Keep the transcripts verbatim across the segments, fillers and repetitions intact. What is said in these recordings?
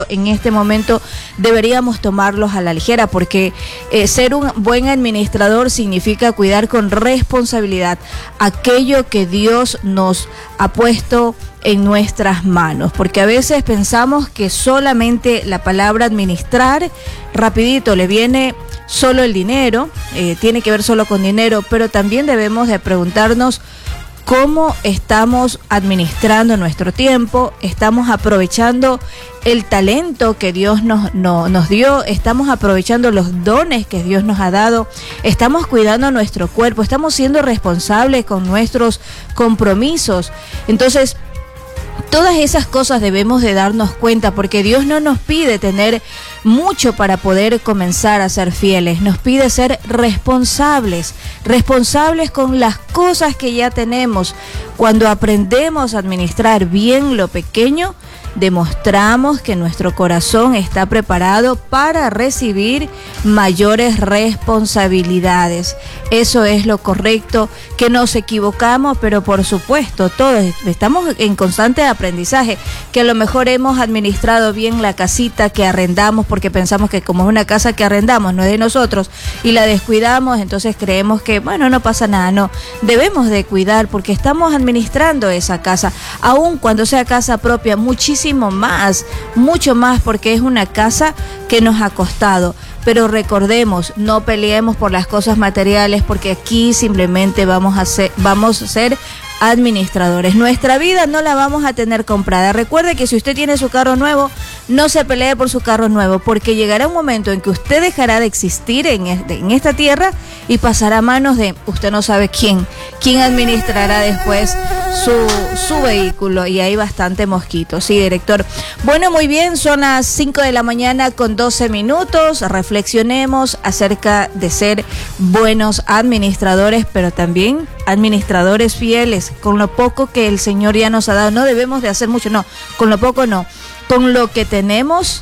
en este momento deberíamos tomarlos a la ligera, porque eh, ser un buen administrador significa cuidar con responsabilidad aquello que Dios nos ha puesto en nuestras manos, porque a veces pensamos que solamente la palabra administrar, rapidito le viene solo el dinero, eh, tiene que ver solo con dinero, pero también debemos de preguntarnos cómo estamos administrando nuestro tiempo, estamos aprovechando el talento que Dios nos, no, nos dio, estamos aprovechando los dones que Dios nos ha dado, estamos cuidando nuestro cuerpo, estamos siendo responsables con nuestros compromisos. Entonces, todas esas cosas debemos de darnos cuenta, porque Dios no nos pide tener mucho para poder comenzar a ser fieles, nos pide ser responsables, responsables con las cosas que ya tenemos. Cuando aprendemos a administrar bien lo pequeño, demostramos que nuestro corazón está preparado para recibir mayores responsabilidades. Eso es lo correcto, que nos equivocamos, pero por supuesto, todos estamos en constante aprendizaje, que a lo mejor hemos administrado bien la casita que arrendamos, porque pensamos que como es una casa que arrendamos, no es de nosotros, y la descuidamos, entonces creemos que, bueno, no pasa nada. No, debemos de cuidar, porque estamos administrando esa casa, aun cuando sea casa propia, muchísimo más, mucho más, porque es una casa que nos ha costado. Pero recordemos, no peleemos por las cosas materiales, porque aquí simplemente vamos a ser, vamos a ser administradores. Nuestra vida no la vamos a tener comprada. Recuerde que si usted tiene su carro nuevo, no se pelee por su carro nuevo, porque llegará un momento en que usted dejará de existir en, este, en esta tierra y pasará a manos de usted no sabe quién, quién administrará después su, su vehículo, y hay bastante mosquitos. Sí, director. Bueno, muy bien, son las cinco de la mañana con doce minutos. Reflexionemos acerca de ser buenos administradores, pero también administradores fieles. Con lo poco que el Señor ya nos ha dado, no debemos de hacer mucho, no, con lo poco no, con lo que tenemos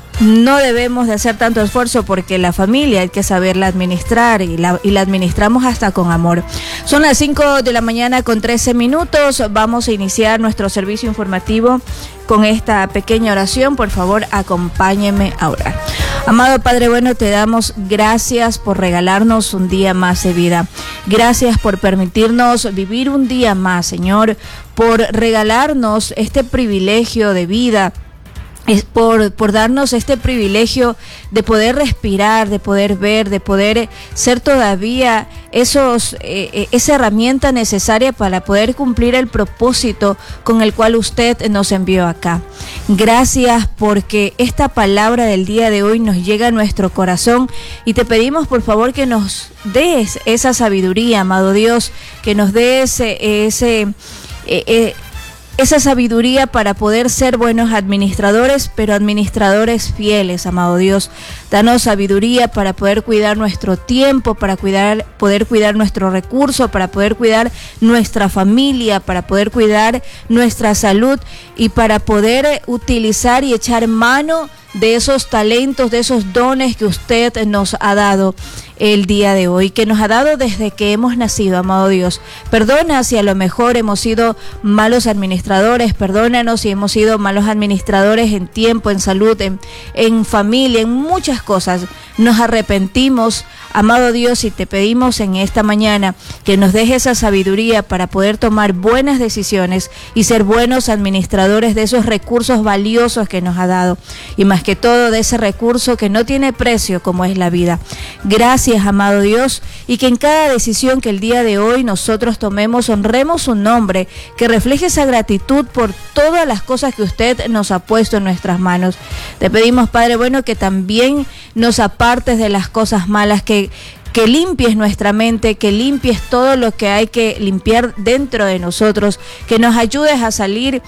no debemos de hacer tanto esfuerzo, porque la familia hay que saberla administrar, y la, y la administramos hasta con amor. Son las cinco de la mañana con trece minutos, vamos a iniciar nuestro servicio informativo con esta pequeña oración. Por favor, acompáñeme a orar. Amado Padre bueno, te damos gracias por regalarnos un día más de vida. Gracias por permitirnos vivir un día más, Señor, por regalarnos este privilegio de vida. Es por, por darnos este privilegio de poder respirar, de poder ver, de poder ser todavía esos, eh, esa herramienta necesaria para poder cumplir el propósito con el cual usted nos envió acá. Gracias porque esta palabra del día de hoy nos llega a nuestro corazón, y te pedimos por favor que nos des esa sabiduría, amado Dios, que nos des ese... ese eh, eh, esa sabiduría para poder ser buenos administradores, pero administradores fieles, amado Dios. Danos sabiduría para poder cuidar nuestro tiempo, para cuidar, poder cuidar nuestro recurso, para poder cuidar nuestra familia, para poder cuidar nuestra salud, y para poder utilizar y echar mano de esos talentos, de esos dones que usted nos ha dado el día de hoy, que nos ha dado desde que hemos nacido, amado Dios. Perdona si a lo mejor hemos sido malos administradores, perdónanos si hemos sido malos administradores en tiempo, en salud, en, en familia, en muchas cosas. Nos arrepentimos, amado Dios, y te pedimos en esta mañana que nos deje esa sabiduría para poder tomar buenas decisiones y ser buenos administradores de esos recursos valiosos que nos ha dado, y más que todo de ese recurso que no tiene precio como es la vida. Gracias, amado Dios, y que en cada decisión que el día de hoy nosotros tomemos honremos su nombre, que refleje esa gratitud por todas las cosas que usted nos ha puesto en nuestras manos. Te pedimos, Padre bueno, que también nos apartes de las cosas malas, que que limpies nuestra mente, que limpies todo lo que hay que limpiar dentro de nosotros, que nos ayudes a salir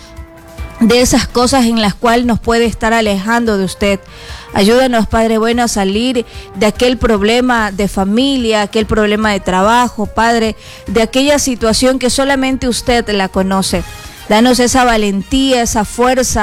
de esas cosas en las cuales nos puede estar alejando de usted. Ayúdanos, Padre bueno, a salir de aquel problema de familia, aquel problema de trabajo, Padre, de aquella situación que solamente usted la conoce. Danos esa valentía, esa fuerza,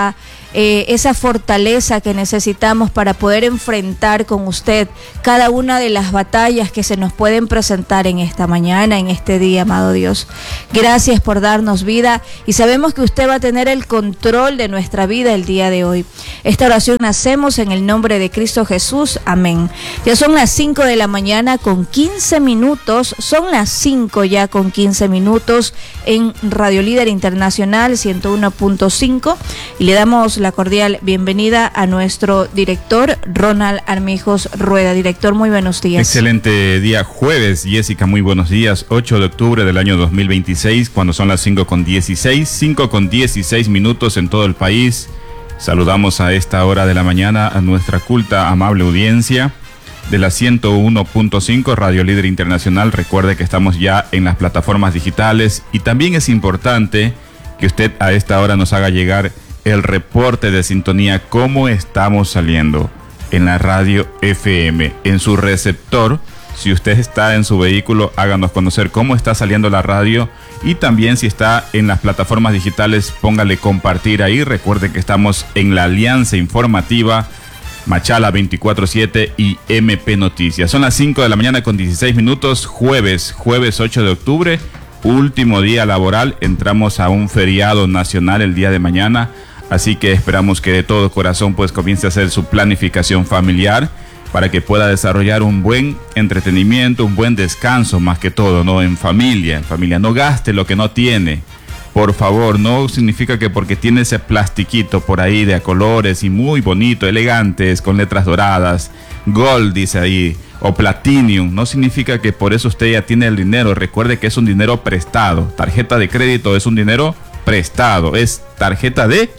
eh, esa fortaleza que necesitamos para poder enfrentar con usted cada una de las batallas que se nos pueden presentar en esta mañana, en este día, amado Dios. Gracias por darnos vida y sabemos que usted va a tener el control de nuestra vida el día de hoy. Esta oración hacemos en el nombre de Cristo Jesús. Amén. Ya son las cinco de la mañana con quince minutos, son las cinco ya con quince minutos en Radio Líder Internacional ciento uno punto cinco y le damos la cordial bienvenida a nuestro director Ronald Armijos Rueda. Director, muy buenos días. Excelente día jueves, Jessica, muy buenos días. ocho de octubre del año dos mil veintiséis, cuando son las cinco con dieciséis, cinco con dieciséis minutos en todo el país. Saludamos a esta hora de la mañana a nuestra culta, amable audiencia de la ciento uno punto cinco Radio Líder Internacional. Recuerde que estamos ya en las plataformas digitales y también es importante que usted a esta hora nos haga llegar el reporte de sintonía, cómo estamos saliendo en la radio F M, en su receptor. Si usted está en su vehículo, háganos conocer cómo está saliendo la radio y también si está en las plataformas digitales, póngale compartir ahí. Recuerde que estamos en la Alianza Informativa, Machala veinticuatro siete y M P Noticias. Son las cinco de la mañana con dieciséis minutos, jueves, jueves ocho de octubre, último día laboral. Entramos a un feriado nacional el día de mañana, así que esperamos que de todo corazón pues comience a hacer su planificación familiar para que pueda desarrollar un buen entretenimiento, un buen descanso, más que todo, ¿no? En familia, en familia. No gaste lo que no tiene. Por favor, no significa que porque tiene ese plastiquito por ahí de a colores y muy bonito, elegantes, con letras doradas, gold dice ahí, o platinum, no significa que por eso usted ya tiene el dinero. Recuerde que es un dinero prestado. Tarjeta de crédito es un dinero prestado, es tarjeta de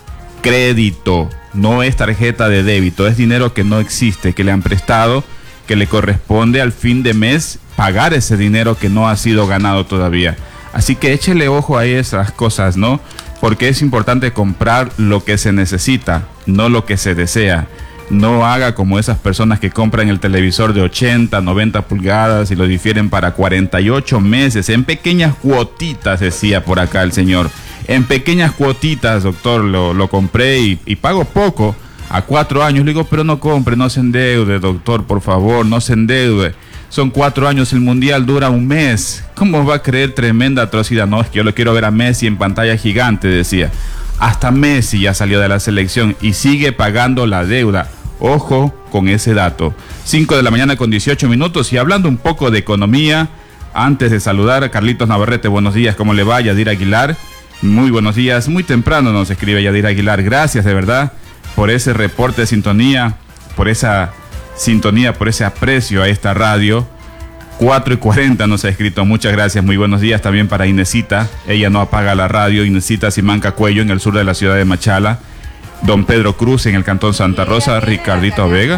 crédito, no es tarjeta de débito, es dinero que no existe, que le han prestado, que le corresponde al fin de mes pagar ese dinero que no ha sido ganado todavía. Así que échele ojo a esas cosas, ¿no? Porque es importante comprar lo que se necesita, no lo que se desea. No haga como esas personas que compran el televisor de ochenta, noventa pulgadas y lo difieren para cuarenta y ocho meses, en pequeñas cuotitas, decía por acá el señor. En pequeñas cuotitas, doctor, lo, lo compré y, y pago poco, a cuatro años. Le digo, pero no compre, no se endeude, doctor, por favor, no se endeude. Son cuatro años, el mundial dura un mes. ¿Cómo va a creer tremenda atrocidad? No, es que yo lo quiero ver a Messi en pantalla gigante, decía. Hasta Messi ya salió de la selección y sigue pagando la deuda. Ojo con ese dato. cinco de la mañana con dieciocho minutos y hablando un poco de economía, antes de saludar a Carlitos Navarrete, buenos días, ¿cómo le va? Yadir Aguilar, muy buenos días, muy temprano nos escribe Yadir Aguilar, gracias de verdad por ese reporte de sintonía, por esa sintonía, por ese aprecio a esta radio. Cuatro y cuarenta nos ha escrito, muchas gracias, muy buenos días también para Inesita, ella no apaga la radio, Inesita Simanca Cuello en el sur de la ciudad de Machala, Don Pedro Cruz en el cantón Santa Rosa, Ricardito Vega,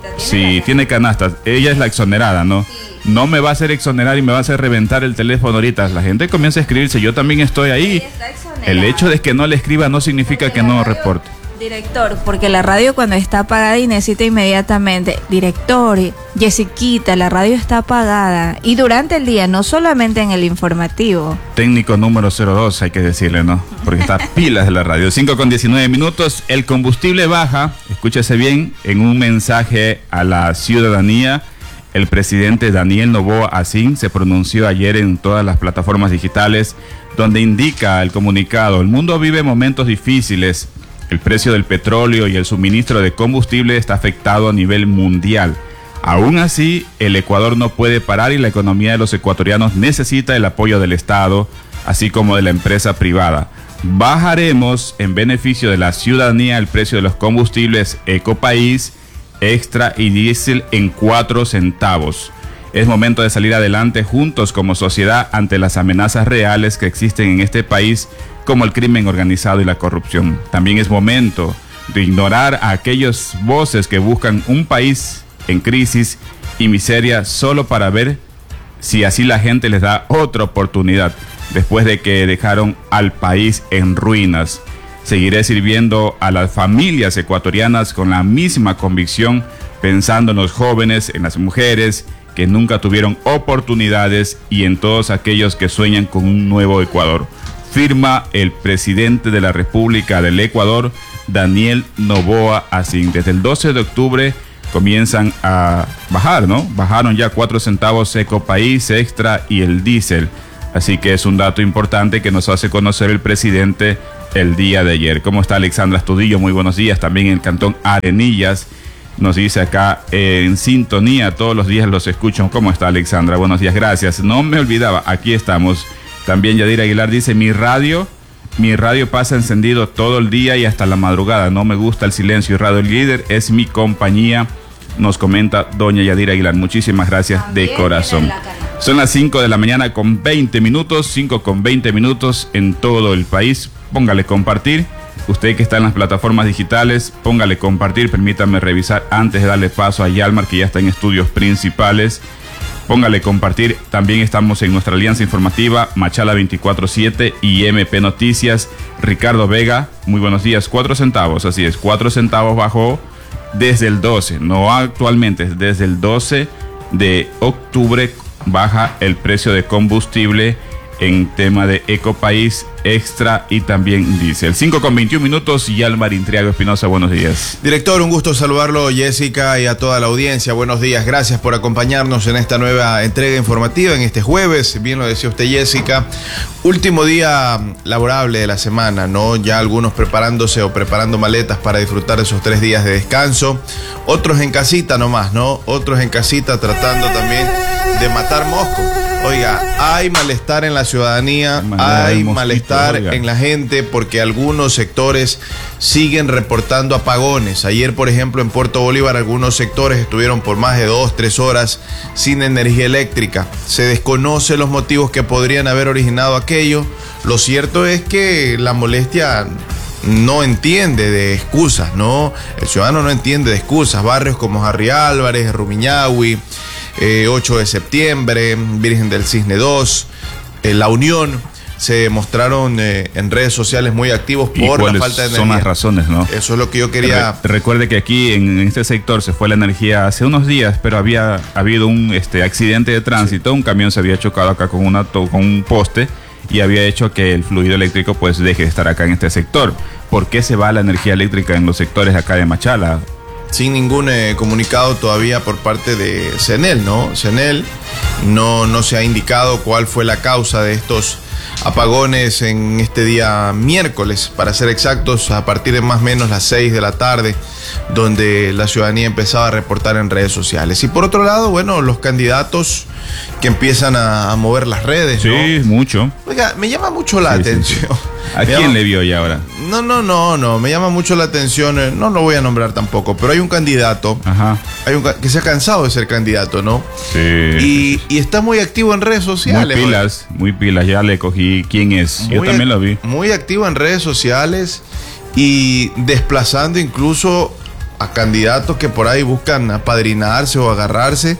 sí, tiene canastas, ella es la exonerada, ¿no? No me va a hacer exonerar y me va a hacer reventar el teléfono ahorita, la gente comienza a escribirse, yo también estoy ahí, el hecho de que no le escriba no significa que no reporte. Director, porque la radio cuando está apagada y necesita inmediatamente, director, Jessiquita, la radio está apagada y durante el día, no solamente en el informativo. Técnico número cero dos, hay que decirle, ¿no? Porque está pilas de la radio. cinco con diecinueve minutos, el combustible baja, escúchese bien, en un mensaje a la ciudadanía, el presidente Daniel Noboa Asín se pronunció ayer en todas las plataformas digitales, donde indica el comunicado, el mundo vive momentos difíciles. El precio del petróleo y el suministro de combustible está afectado a nivel mundial. Aún así, el Ecuador no puede parar y la economía de los ecuatorianos necesita el apoyo del Estado, así como de la empresa privada. Bajaremos en beneficio de la ciudadanía el precio de los combustibles Ecopaís, Extra y Diésel en cuatro centavos. Es momento de salir adelante juntos como sociedad ante las amenazas reales que existen en este país, como el crimen organizado y la corrupción. También es momento de ignorar a aquellas voces que buscan un país en crisis y miseria solo para ver si así la gente les da otra oportunidad después de que dejaron al país en ruinas. Seguiré sirviendo a las familias ecuatorianas con la misma convicción, pensando en los jóvenes, en las mujeres que nunca tuvieron oportunidades y en todos aquellos que sueñan con un nuevo Ecuador. Firma el presidente de la República del Ecuador, Daniel Novoa Asín. Desde el doce de octubre comienzan a bajar, ¿no? Bajaron ya cuatro centavos Ecopaís, Extra y el diésel. Así que es un dato importante que nos hace conocer el presidente el día de ayer. ¿Cómo está Alexandra Astudillo? Muy buenos días. También en el cantón Arenillas nos dice acá eh, en sintonía, todos los días los escucho. ¿Cómo está Alexandra? Buenos días, gracias. No me olvidaba, aquí estamos. También Yadira Aguilar dice, mi radio, mi radio pasa encendido todo el día y hasta la madrugada. No me gusta el silencio. Radio Líder es mi compañía, nos comenta doña Yadira Aguilar. Muchísimas gracias también de corazón. Son las cinco de la mañana con veinte minutos, cinco con veinte minutos en todo el país. Póngale compartir. Usted que está en las plataformas digitales, póngale compartir. Permítame revisar antes de darle paso a Yalmar, que ya está en estudios principales. Póngale compartir. También estamos en nuestra alianza informativa, Machala veinticuatro siete y M P Noticias. Ricardo Vega, muy buenos días. Cuatro centavos, así es, cuatro centavos bajó desde el doce, no actualmente, desde el doce de octubre baja el precio de combustible en tema de Ecopaís, Extra y también diésel. cinco con veintiún minutos y Yalmar Intriago Espinosa, buenos días. Director, un gusto saludarlo, Jessica, y a toda la audiencia. Buenos días, gracias por acompañarnos en esta nueva entrega informativa en este jueves. Bien lo decía usted, Jessica. Último día laborable de la semana, ¿no? Ya algunos preparándose o preparando maletas para disfrutar de esos tres días de descanso. Otros en casita nomás, ¿no? Otros en casita tratando también de matar moscos. Oiga, hay malestar en la ciudadanía, hay malestar en la gente porque algunos sectores siguen reportando apagones. Ayer, por ejemplo, en Puerto Bolívar, algunos sectores estuvieron por más de dos, tres horas sin energía eléctrica. Se desconoce los motivos que podrían haber originado aquello. Lo cierto es que la molestia no entiende de excusas, ¿no? El ciudadano no entiende de excusas. Barrios como Harry Álvarez, Rumiñahui, Eh, ocho de septiembre, Virgen del Cisne dos, eh, La Unión, se mostraron eh, en redes sociales muy activos por la falta de energía. Son las razones, ¿no? Eso es lo que yo quería. Re recuerde que aquí en, en este sector se fue la energía hace unos días, pero había habido un este, accidente de tránsito, sí. Un camión se había chocado acá con, una, con un poste y había hecho que el fluido eléctrico pues deje de estar acá en este sector. ¿Por qué se va la energía eléctrica en los sectores acá de Machala? Sin ningún eh, comunicado todavía por parte de CENEL, ¿no? CENEL no, no se ha indicado cuál fue la causa de estos apagones en este día miércoles, para ser exactos, a partir de más o menos las seis de la tarde, donde la ciudadanía empezaba a reportar en redes sociales. Y por otro lado, bueno, los candidatos que empiezan a, a mover las redes, ¿no? Sí, mucho. Oiga, me llama mucho la sí, atención. Sí, sí. ¿A me quién llama... le vio ya ahora? No, no, no, no, me llama mucho la atención, eh, no lo voy a nombrar tampoco, pero hay un candidato, Ajá. Hay un, que se ha cansado de ser candidato, ¿no? Sí. Y, y está muy activo en redes sociales. Muy pilas, ¿no? Muy pilas, ya le cogí quién es, muy yo también lo vi. Muy activo en redes sociales y desplazando incluso a candidatos que por ahí buscan apadrinarse o agarrarse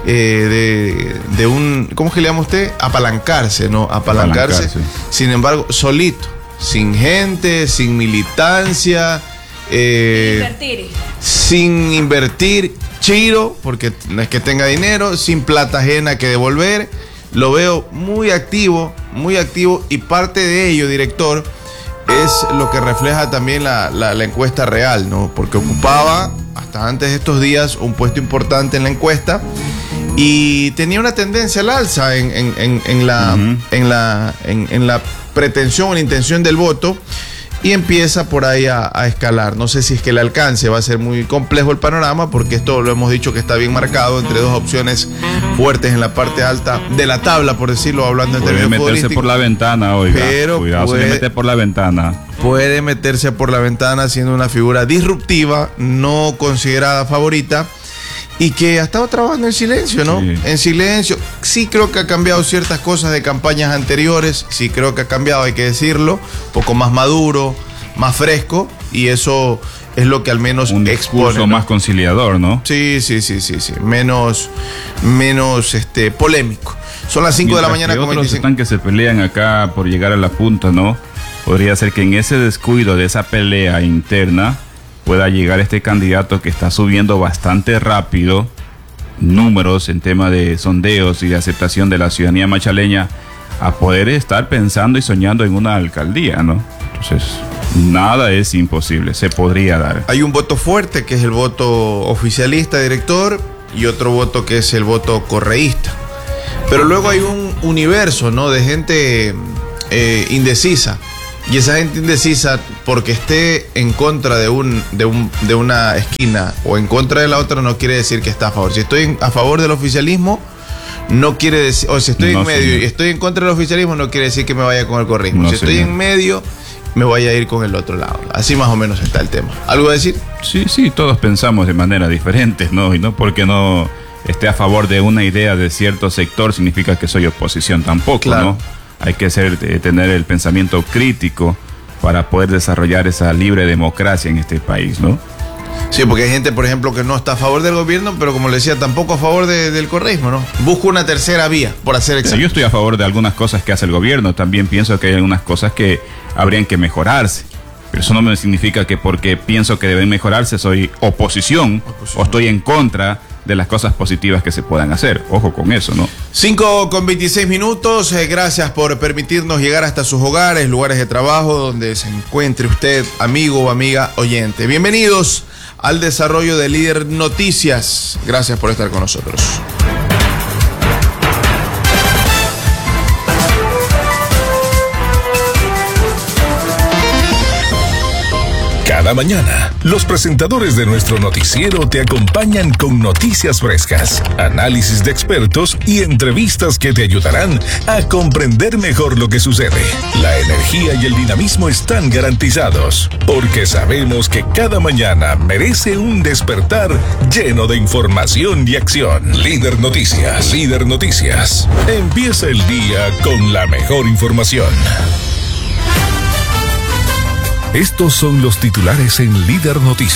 eh, de, de un, ¿cómo que le llama usted? Apalancarse, ¿no? Apalancarse. Apalancarse. Sin embargo, solito, sin gente, sin militancia. Eh, invertir. Sin invertir, chiro, porque no es que tenga dinero, sin plata ajena que devolver. Lo veo muy activo, muy activo, y parte de ello, director, es lo que refleja también la, la, la encuesta real, ¿no? Porque ocupaba hasta antes de estos días un puesto importante en la encuesta y tenía una tendencia al alza en, en, en, en, la, uh-huh. en, la, en, en la pretensión o la intención del voto, y empieza por ahí a, a escalar. No sé si es que el alcance va a ser muy complejo el panorama, porque esto lo hemos dicho que está bien marcado entre dos opciones fuertes en la parte alta de la tabla, por decirlo, hablando en términos futbolísticos. Puede meterse por la ventana, oiga. Pero cuidado, puede, se le mete por la ventana. Puede meterse por la ventana siendo una figura disruptiva, no considerada favorita, y que ha estado trabajando en silencio, ¿no? Sí. En silencio. Sí creo que ha cambiado ciertas cosas de campañas anteriores, sí creo que ha cambiado, hay que decirlo, un poco más maduro, más fresco, y eso es lo que al menos un discurso expone, ¿no? Más conciliador, ¿no? Sí, sí, sí, sí, sí. Menos, menos este, polémico. Son las cinco de la mañana. Como otros veinticinco. Están que se pelean acá por llegar a la punta, ¿no? Podría ser que en ese descuido de esa pelea interna pueda llegar este candidato que está subiendo bastante rápido números en tema de sondeos y de aceptación de la ciudadanía machaleña, a poder estar pensando y soñando en una alcaldía, ¿no? Entonces, Nada es imposible, se podría dar. Hay un voto fuerte que es el voto oficialista, director, y otro voto que es el voto correísta. Pero luego hay un universo, ¿no?, de gente eh, indecisa. Y esa gente indecisa, porque esté en contra de un, de un de una esquina o en contra de la otra, no quiere decir que está a favor. Si estoy a favor del oficialismo, no quiere decir, o si estoy no, en medio señor. y estoy en contra del oficialismo, no quiere decir que me vaya con el correísmo. No, si estoy señor. en medio, me voy a ir con el otro lado. Así más o menos está el tema. ¿Algo a decir? Sí, sí, todos pensamos de manera diferente, ¿no? Y no porque no esté a favor de una idea de cierto sector significa que soy oposición tampoco, claro. ¿no? Hay que ser, eh, tener el pensamiento crítico para poder desarrollar esa libre democracia en este país, ¿no? Sí, porque hay gente, por ejemplo, que no está a favor del gobierno, pero como le decía, tampoco a favor de, del correísmo, ¿no? Busca una tercera vía, por hacer exacto. Sí, yo estoy a favor de algunas cosas que hace el gobierno, también pienso que hay algunas cosas que habrían que mejorarse. Pero eso no me significa que porque pienso que deben mejorarse soy oposición, oposición. o estoy en contra de las cosas positivas que se puedan hacer. Ojo con eso, ¿no? cinco con veintiséis minutos. Eh, gracias por permitirnos llegar hasta sus hogares, lugares de trabajo, donde se encuentre usted, amigo o amiga oyente. Bienvenidos al desarrollo de Líder Noticias. Gracias por estar con nosotros. Cada mañana, los presentadores de nuestro noticiero te acompañan con noticias frescas, análisis de expertos y entrevistas que te ayudarán a comprender mejor lo que sucede. La energía y el dinamismo están garantizados, porque sabemos que cada mañana merece un despertar lleno de información y acción. Líder Noticias, Líder Noticias. Empieza el día con la mejor información. Estos son los titulares en Líder Noticias.